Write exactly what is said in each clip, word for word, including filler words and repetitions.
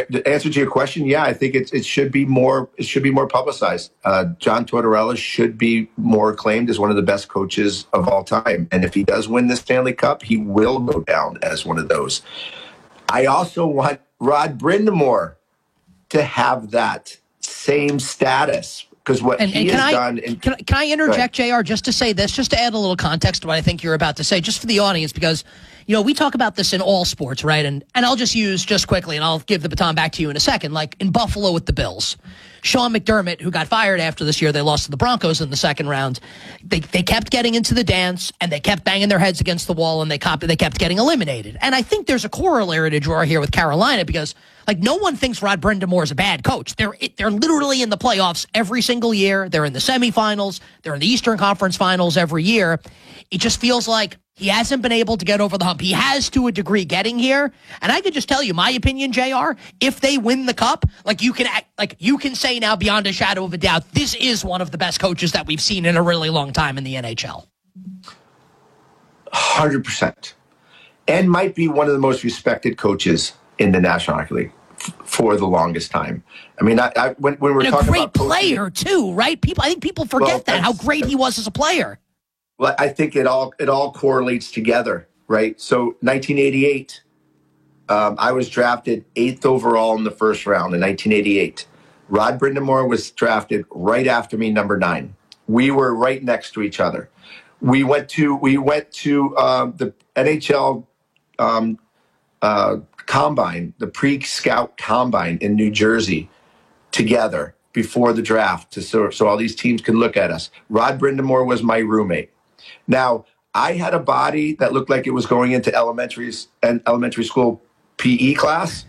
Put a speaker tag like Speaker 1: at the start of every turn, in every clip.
Speaker 1: the answer to your question, yeah, I think it, it should be more. It should be more publicized. Uh, John Tortorella should be more acclaimed as one of the best coaches of all time. And if he does win the Stanley Cup, he will go down as one of those. I also want Rod Brind'Amour to have that same status. Because what
Speaker 2: and,
Speaker 1: he
Speaker 2: and can
Speaker 1: has
Speaker 2: I,
Speaker 1: done... In,
Speaker 2: can, can I interject, J R, just to say this, just to add a little context to what I think you're about to say, just for the audience, because, you know, we talk about this in all sports, right? And and I'll just use, just quickly, and I'll give the baton back to you in a second, like in Buffalo with the Bills. Sean McDermott, who got fired after this year, they lost to the Broncos in the second round. They they kept getting into the dance, and they kept banging their heads against the wall, and they, cop- they kept getting eliminated. And I think there's a corollary to draw here with Carolina, because like no one thinks Rod Brind'Amour is a bad coach. They're they're literally in the playoffs every single year. They're in the semifinals. They're in the Eastern Conference Finals every year. It just feels like he hasn't been able to get over the hump. He has, to a degree, getting here. And I could just tell you my opinion, J R. If they win the cup, like you can act, like you can say now beyond a shadow of a doubt, this is one of the best coaches that we've seen in a really long time in the N H L.
Speaker 1: one hundred percent. And might be one of the most respected coaches in the National Hockey League f- for the longest time. I mean, I, I, when, when we're
Speaker 2: and
Speaker 1: talking
Speaker 2: a great
Speaker 1: about coaching,
Speaker 2: player too, right? People, I think people forget
Speaker 1: well,
Speaker 2: that how great he was as a player.
Speaker 1: Well, I think it all it all correlates together, right? So, nineteen eighty-eight, um, I was drafted eighth overall in the first round in nineteen eighty-eight. Rod Brind'Amour was drafted right after me, number nine. We were right next to each other. We went to we went to um, the N H L um, uh, combine, the pre-scout combine in New Jersey, together before the draft, to so, so all these teams could look at us. Rod Brind'Amour was my roommate. Now, I had a body that looked like it was going into elementary and elementary school P E class.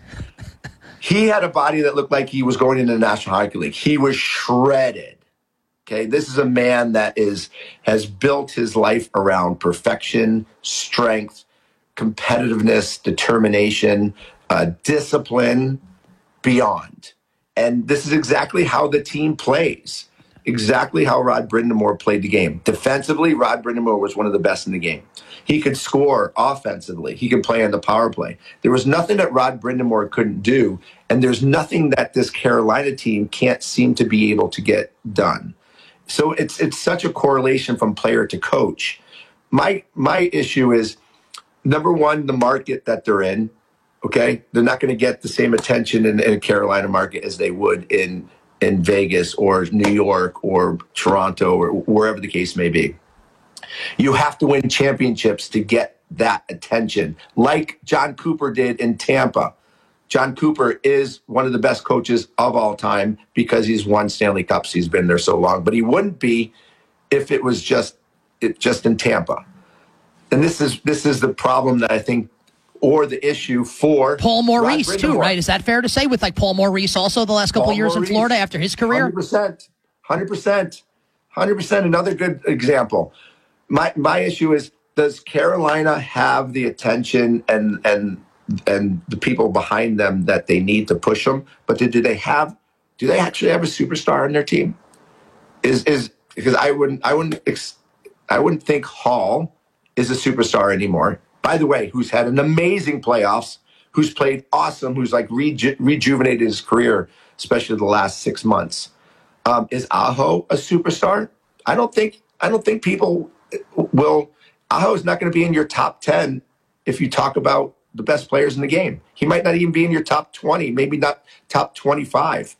Speaker 1: He had a body that looked like he was going into the National Hockey League. He was shredded. Okay, this is a man that is has built his life around perfection, strength, competitiveness, determination, uh, discipline, beyond. And this is exactly how the team plays. Exactly how Rod Brind'Amour played the game. Defensively, Rod Brind'Amour was one of the best in the game. He could score offensively. He could play on the power play. There was nothing that Rod Brind'Amour couldn't do, and there's nothing that this Carolina team can't seem to be able to get done. So it's it's such a correlation from player to coach. My my issue is, number one, the market that they're in. Okay, they're not going to get the same attention in, in a Carolina market as they would in in Vegas or New York or Toronto or wherever the case may be. You have to win championships to get that attention, like John Cooper did in Tampa. John Cooper is one of the best coaches of all time because he's won Stanley Cups. He's been there so long, but he wouldn't be if it was just it just in Tampa. And this is this is the problem that I think, or the issue for
Speaker 2: Paul Maurice too, right? Is that fair to say, with like Paul Maurice also the last couple
Speaker 1: Paul
Speaker 2: of years
Speaker 1: Maurice,
Speaker 2: in Florida after his career?
Speaker 1: one hundred percent. one hundred percent. one hundred percent. Another good example. My my issue is, does Carolina have the attention and and and the people behind them that they need to push them? But do, do they have do they actually have a superstar on their team? Is is because I wouldn't I wouldn't I wouldn't think Hall is a superstar anymore. By the way, who's had an amazing playoffs, who's played awesome, who's like reju- rejuvenated his career, especially the last six months. Um, is Aho a superstar? I don't think. I don't think people will. Aho is not going to be in your top ten if you talk about the best players in the game. He might not even be in your top twenty, maybe not top twenty-five.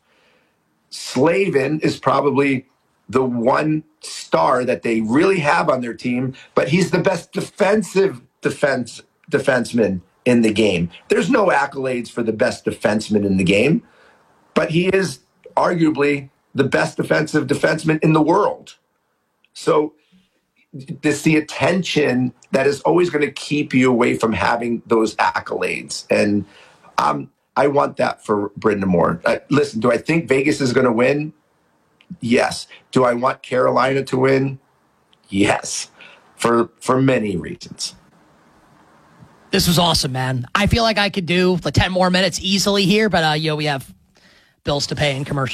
Speaker 1: Slavin is probably the one star that they really have on their team, but he's the best defensive defense defenseman in the game. There's no accolades for the best defenseman in the game, but he is arguably the best defensive defenseman in the world. So this the attention that is always going to keep you away from having those accolades. And um, I want that for Brind'Amour. Uh, listen, do I think Vegas is going to win? Yes. Do I want Carolina to win? Yes. For for many reasons.
Speaker 2: This was awesome, man. I feel like I could do like ten more minutes easily here, but uh, you know, we have bills to pay and commercials.